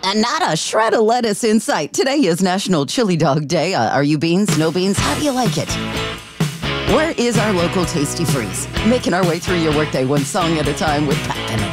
And not a shred of lettuce in sight. Today is National Chili Dog Day. Are you beans? No beans? How do you like it? Where is our local Tasty Freeze? Making our way through your workday one song at a time with Pat Bennett.